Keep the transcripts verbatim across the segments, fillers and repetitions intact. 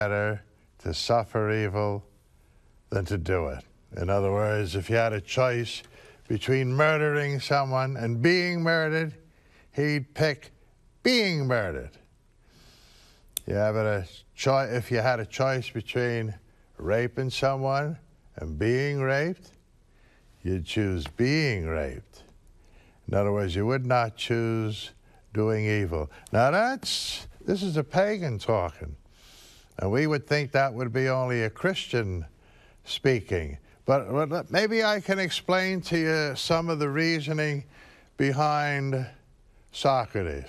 better to suffer evil than to do it. In other words, if you had a choice between murdering someone and being murdered, he'd pick being murdered. You have a choice, if you had a choice between raping someone and being raped, you'd choose being raped. In other words, you would not choose doing evil. Now that's, this is a pagan talking. And we would think that would be only a Christian speaking. But, but maybe I can explain to you some of the reasoning behind Socrates.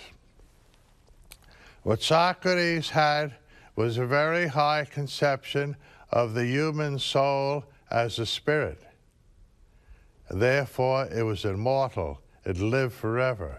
What Socrates had was a very high conception of the human soul as a spirit. Therefore, it was immortal. It lived forever.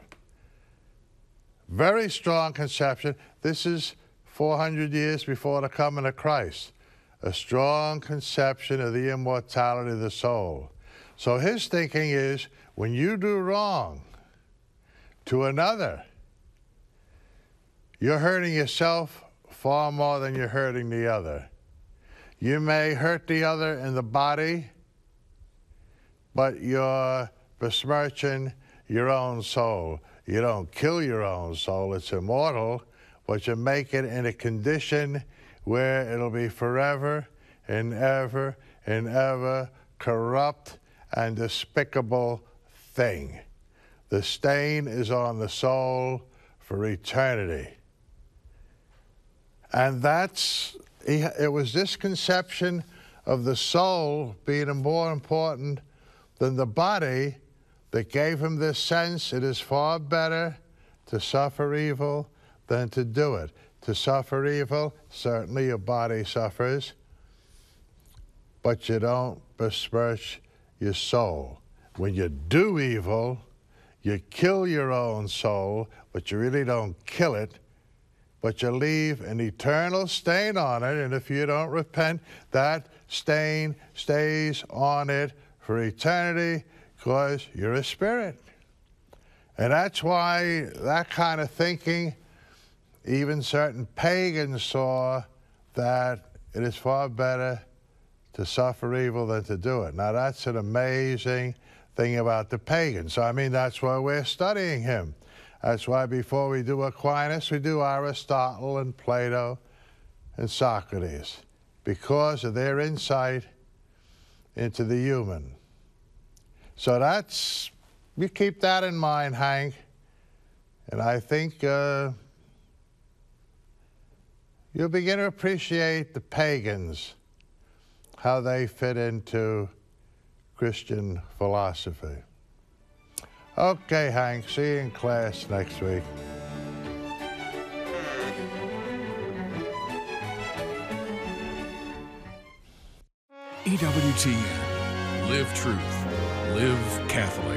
Very strong conception. This is four hundred years before the coming of Christ. A strong conception of the immortality of the soul. So his thinking is, when you do wrong to another, you're hurting yourself far more than you're hurting the other. You may hurt the other in the body, but you're besmirching your own soul. You don't kill your own soul, it's immortal, but you make it in a condition where it'll be forever and ever and ever corrupt and despicable thing. The stain is on the soul for eternity. And that's, it was this conception of the soul being more important than the body that gave him this sense: it is far better to suffer evil than to do it. To suffer evil, certainly your body suffers, but you don't besmirch your soul. When you do evil, you kill your own soul, but you really don't kill it, but you leave an eternal stain on it, and if you don't repent, that stain stays on it for eternity because you're a spirit. And that's why that kind of thinking, even certain pagans saw that it is far better to suffer evil than to do it. Now that's an amazing thing about the pagans. I mean, that's why we're studying him. That's why before we do Aquinas, we do Aristotle and Plato and Socrates, because of their insight into the human. So that's, you keep that in mind, Hank, and I think uh, you'll begin to appreciate the pagans, how they fit into Christian philosophy. Okay, Hank, see you in class next week. E W T N. Live truth. Live Catholic.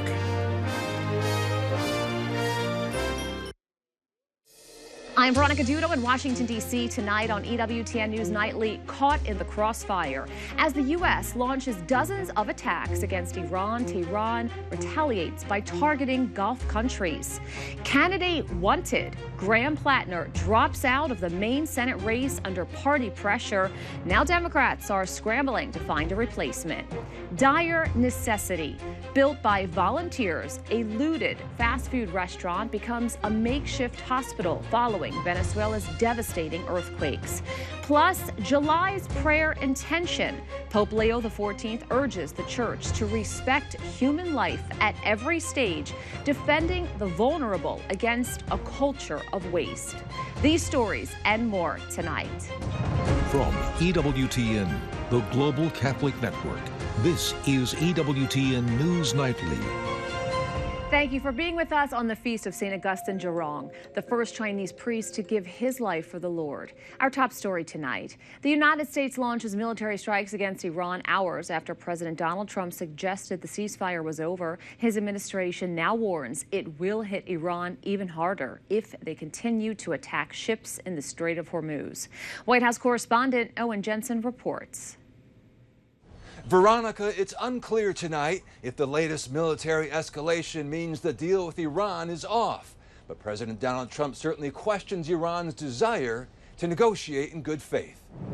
I'm Veronica Dudo in Washington, D C Tonight on E W T N News Nightly, caught in the crossfire as the U S launches dozens of attacks against Iran. Tehran retaliates by targeting Gulf countries. Candidate wanted, Graham Plattner, drops out of the main Senate race under party pressure. Now Democrats are scrambling to find a replacement. Dire necessity. Built by volunteers, a looted fast food restaurant becomes a makeshift hospital following Venezuela's devastating earthquakes. Plus, July's prayer intention. Pope Leo the fourteenth urges the church to respect human life at every stage, defending the vulnerable against a culture of waste. These stories and more tonight. From E W T N, the Global Catholic Network, this is E W T N News Nightly. Thank you for being with us on the feast of Saint Augustine Zhurong, the first Chinese priest to give his life for the Lord. Our top story tonight: the United States launches military strikes against Iran hours after President Donald Trump suggested the ceasefire was over. His administration now warns it will hit Iran even harder if they continue to attack ships in the Strait of Hormuz. White House correspondent Owen Jensen reports. Veronica, it's unclear tonight if the latest military escalation means the deal with Iran is off. But President Donald Trump certainly questions Iran's desire to negotiate in good faith.